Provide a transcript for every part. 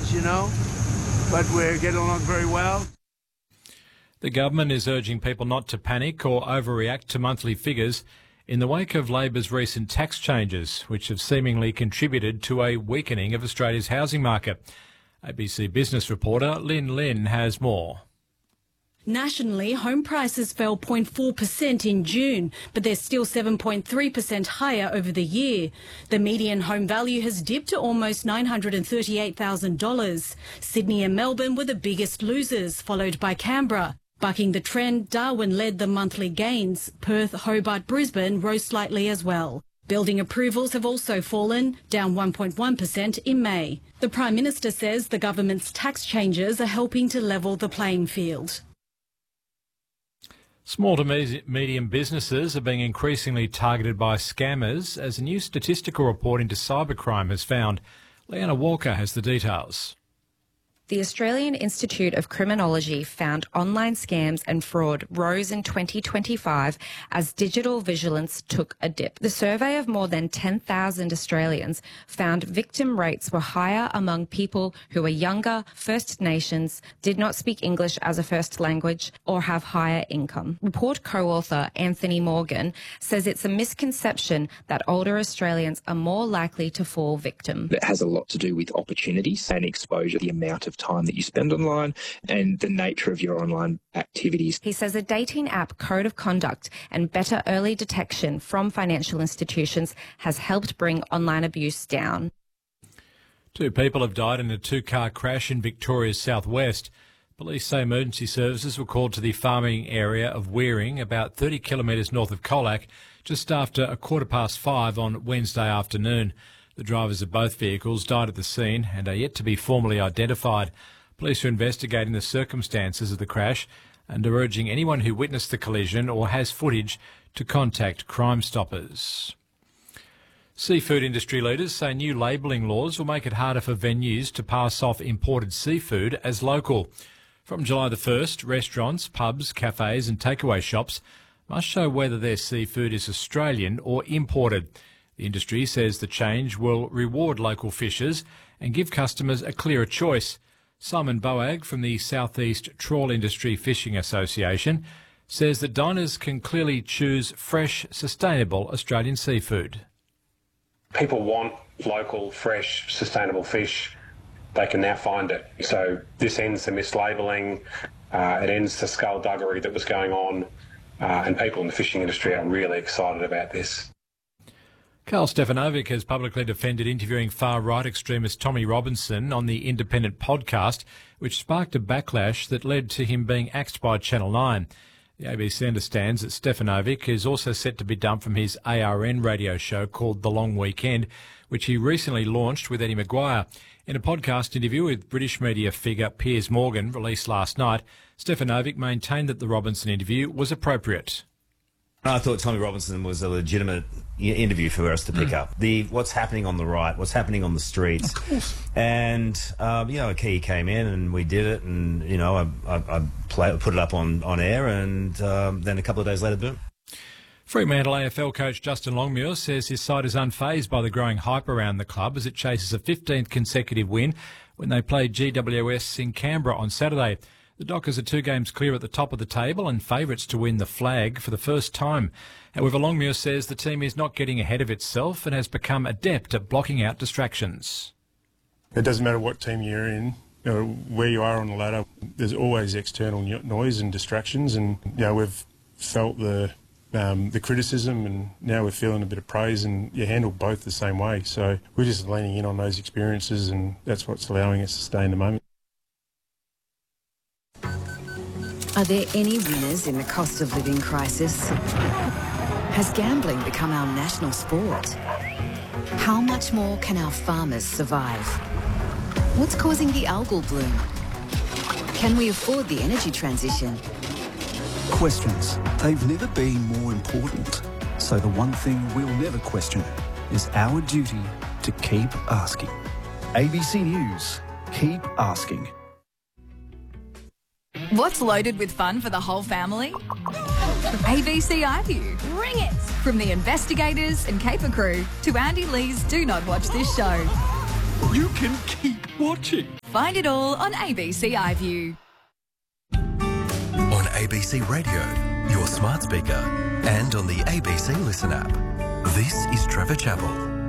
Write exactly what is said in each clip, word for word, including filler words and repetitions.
age, you know, but we're getting along very well. The government is urging people not to panic or overreact to monthly figures in the wake of Labor's recent tax changes, which have seemingly contributed to a weakening of Australia's housing market. A B C Business reporter Lynn Lynn has more. Nationally, home prices fell zero point four percent in June, but they're still seven point three percent higher over the year. The median home value has dipped to almost nine hundred thirty-eight thousand dollars. Sydney and Melbourne were the biggest losers, followed by Canberra. Bucking the trend, Darwin led the monthly gains. Perth, Hobart, Brisbane rose slightly as well. Building approvals have also fallen, down one point one percent in May. The Prime Minister says the government's tax changes are helping to level the playing field. Small to medium businesses are being increasingly targeted by scammers, as a new statistical report into cybercrime has found. Leanna Walker has the details. The Australian Institute of Criminology found online scams and fraud rose in twenty twenty-five as digital vigilance took a dip. The survey of more than ten thousand Australians found victim rates were higher among people who are younger, First Nations, did not speak English as a first language, or have higher income. Report co-author Anthony Morgan says it's a misconception that older Australians are more likely to fall victim. It has a lot to do with opportunities and exposure, the amount of time that you spend online and the nature of your online activities. He says a dating app code of conduct and better early detection from financial institutions has helped bring online abuse down. Two people have died in a two-car crash in Victoria's southwest. Police say emergency services were called to the farming area of Wearing, about thirty kilometres north of Colac, just after a quarter past five on Wednesday afternoon. The drivers of both vehicles died at the scene and are yet to be formally identified. Police are investigating the circumstances of the crash and are urging anyone who witnessed the collision or has footage to contact Crime Stoppers. Seafood industry leaders say new labelling laws will make it harder for venues to pass off imported seafood as local. From July the first, restaurants, pubs, cafes and takeaway shops must show whether their seafood is Australian or imported. The industry says the change will reward local fishers and give customers a clearer choice. Simon Boag from the South East Trawl Industry Fishing Association says that diners can clearly choose fresh, sustainable Australian seafood. People want local, fresh, sustainable fish. They can now find it. So this ends the mislabelling, uh, it ends the skullduggery that was going on, uh, and people in the fishing industry are really excited about this. Karl Stefanovic has publicly defended interviewing far-right extremist Tommy Robinson on the Independent podcast, which sparked a backlash that led to him being axed by Channel nine. The A B C understands that Stefanovic is also set to be dumped from his A R N radio show called The Long Weekend, which he recently launched with Eddie Maguire. In a podcast interview with British media figure Piers Morgan, released last night, Stefanovic maintained that the Robinson interview was appropriate. I thought Tommy Robinson was a legitimate interview for us to pick mm. up. The what's happening on the right, what's happening on the streets. Of course. And, um, you know, he came in and we did it, and, you know, I, I, I play, put it up on, on air, and um, then a couple of days later, boom. Fremantle A F L coach Justin Longmuir says his side is unfazed by the growing hype around the club as it chases a fifteenth consecutive win when they played G W S in Canberra on Saturday. The Dockers are two games clear at the top of the table and favourites to win the flag for the first time. However, Longmuir says the team is not getting ahead of itself and has become adept at blocking out distractions. It doesn't matter what team you're in, you know, where you are on the ladder, there's always external noise and distractions, and you know, we've felt the um, the criticism, and now we're feeling a bit of praise, and you handle both the same way. So we're just leaning in on those experiences, and that's what's allowing us to stay in the moment. Are there any winners in the cost of living crisis? Has gambling become our national sport? How much more can our farmers survive? What's causing the algal bloom? Can we afford the energy transition? Questions. They've never been more important. So the one thing we'll never question is our duty to keep asking. A B C News. Keep asking. What's loaded with fun for the whole family? A B C iView. Bring it! From the investigators and caper crew to Andy Lee's Do Not Watch This Show. You can keep watching? Find it all on A B C iView. On A B C Radio, your smart speaker, and on the A B C Listen app. This is Trevor Chappell.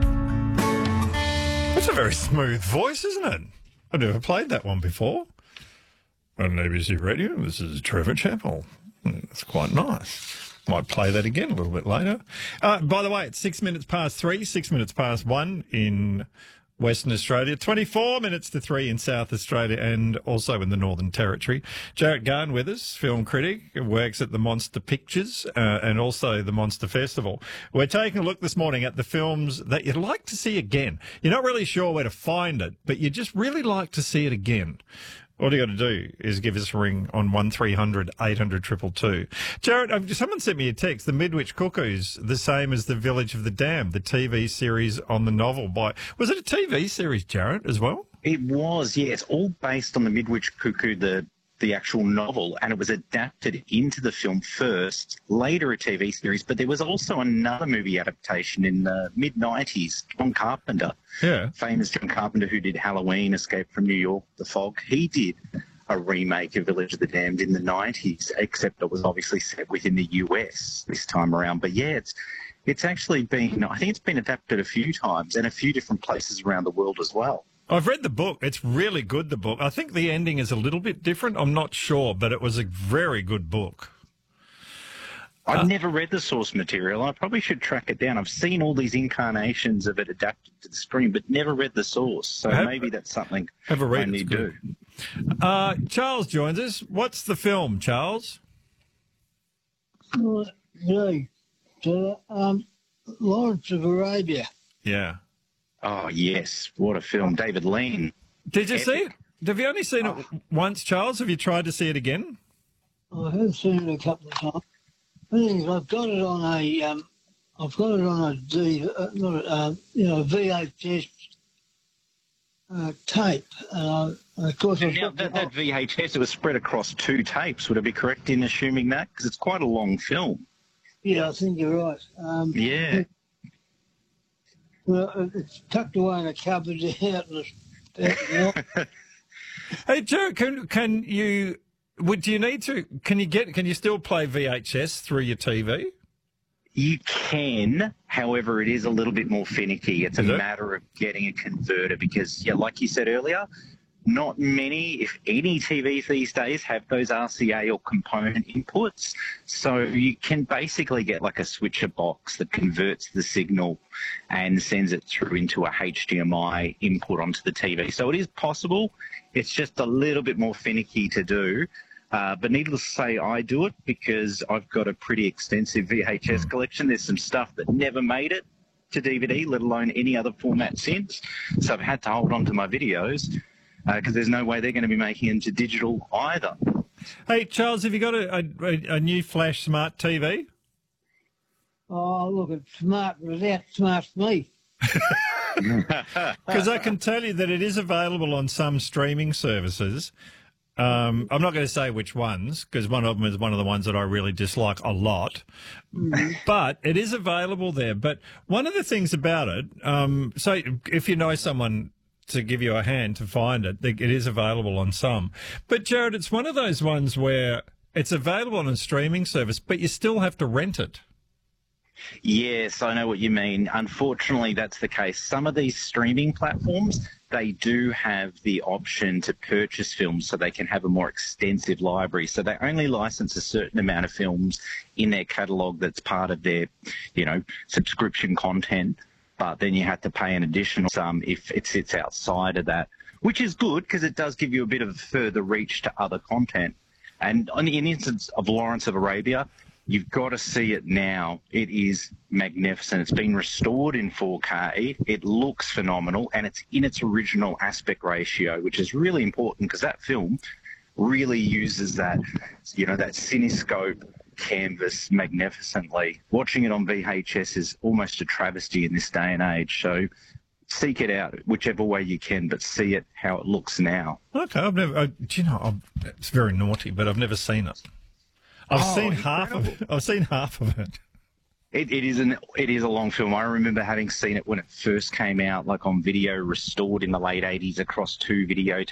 That's a very smooth voice, isn't it? I've never played that one before. On A B C Radio, this is Trevor Chappell. That's quite nice. Might play that again a little bit later. Uh, by the way, it's six minutes past three, six minutes past one in Western Australia, twenty-four minutes to three in South Australia and also in the Northern Territory. Jarrett Garn with us, film critic, works at the Monster Pictures uh, and also the Monster Festival. We're taking a look this morning at the films that you'd like to see again. You're not really sure where to find it, but you just really like to see it again. All you got to do is give us a ring on one three hundred eight hundred two two two. Jarrett, someone sent me a text. The Midwich Cuckoos, the same as The Village of the Damned, the T V series on the novel by... Was it a T V series, Jarrett, as well? It was, yes. All based on The Midwich Cuckoo, the the actual novel, and it was adapted into the film first, later a T V series, but there was also another movie adaptation in the mid nineties, John Carpenter. Yeah. Famous John Carpenter who did Halloween, Escape from New York, The Fog. He did a remake of Village of the Damned in the nineties, except it was obviously set within the U S this time around. But yeah, it's it's actually been, I think it's been adapted a few times and a few different places around the world as well. I've read the book. It's really good, the book. I think the ending is a little bit different. I'm not sure, but it was a very good book. I've uh, never read the source material. I probably should track it down. I've seen all these incarnations of it adapted to the screen, but never read the source. So have, maybe that's something have a read, I need to do. Uh, Charles joins us. What's the film, Charles? Well, yeah, so, um, Lawrence of Arabia. Yeah. Oh, yes. What a film. David Lean. Did you Epic. see it? Have you only seen it once, Charles? Have you tried to see it again? I have seen it a couple of times. The thing is, I've got it on a, um, I've got it on a D, uh, not a, uh, you know, V H S uh, tape. Uh, and of course, I've Now, got that, the- that V H S, it was spread across two tapes. Would I be correct in assuming that? Because it's quite a long film. Yeah, I think you're right. Um, Yeah. Well, it's tucked away in a cupboard out in the... Hey, Joe, can can you? Would you need to? Can you get? Can you still play V H S through your T V? You can, however, it is a little bit more finicky. It's a Is it? matter of getting a converter because, yeah, like you said earlier, not many, if any, T Vs these days have those R C A or component inputs. So you can basically get like a switcher box that converts the signal and sends it through into a H D M I input onto the T V. So it is possible. It's just a little bit more finicky to do. Uh, but needless to say, I do it because I've got a pretty extensive V H S collection. There's some stuff that never made it to D V D, let alone any other format since. So I've had to hold on to my videos because uh, there's no way they're going to be making it into digital either. Hey, Charles, have you got a, a, a new Flash Smart T V? Oh, look, it's smart without smart me. Because I can tell you that it is available on some streaming services. Um, I'm not going to say which ones, because one of them is one of the ones that I really dislike a lot. Mm-hmm. But it is available there. But one of the things about it, um, so if you know someone to give you a hand to find it, it is available on some. But, Jared, it's one of those ones where it's available on a streaming service, but you still have to rent it. Yes, I know what you mean. Unfortunately, that's the case. Some of these streaming platforms, they do have the option to purchase films so they can have a more extensive library. So they only license a certain amount of films in their catalogue that's part of their, you know, subscription content. But then you have to pay an additional sum if it sits outside of that, which is good because it does give you a bit of further reach to other content. And in the instance of Lawrence of Arabia, you've got to see it now. It is magnificent. It's been restored in four K. It looks phenomenal, and it's in its original aspect ratio, which is really important because that film really uses that, you know, that cinescope canvas magnificently. Watching it on V H S is almost a travesty in this day and age. So seek it out whichever way you can, but see it how it looks now. Okay, I've never. I, do you know? I've, it's very naughty, but I've never seen it. I've Oh, seen incredible. half of it. I've seen half of it. It, it is an it is a long film. I remember having seen it when it first came out, like on video, restored in the late eighties across two video